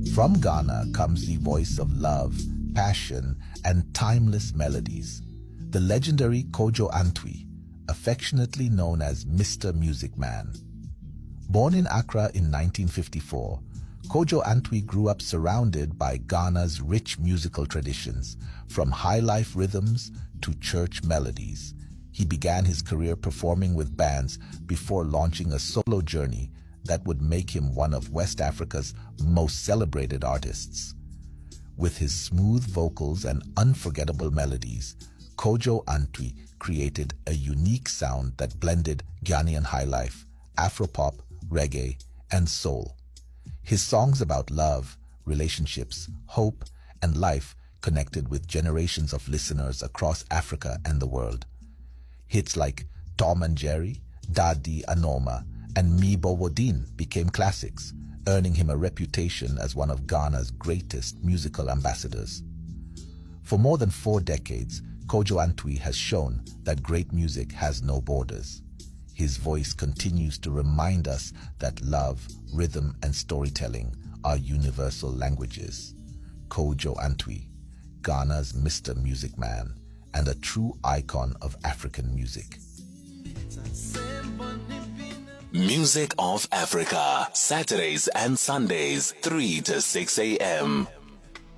From Ghana comes the voice of love, passion, and timeless melodies. The legendary Kojo Antwi, affectionately known as Mr. Music Man. Born in Accra in 1954, Kojo Antwi grew up surrounded by Ghana's rich musical traditions, from high-life rhythms to church melodies. He began his career performing with bands before launching a solo journey that would make him one of West Africa's most celebrated artists. With his smooth vocals and unforgettable melodies, Kojo Antwi created a unique sound that blended Ghanaian highlife, Afropop, reggae, and soul. His songs about love, relationships, hope, and life connected with generations of listeners across Africa and the world. Hits like Tom and Jerry, Dadi Anoma, and Mi Bowodin became classics, earning him a reputation as one of Ghana's greatest musical ambassadors. For more than 4 decades, Kojo Antwi has shown that great music has no borders. His voice continues to remind us that love, rhythm, and storytelling are universal languages. Kojo Antwi, Ghana's Mr. Music Man, and a true icon of African music. Music of Africa, Saturdays and Sundays, 3 to 6 a.m.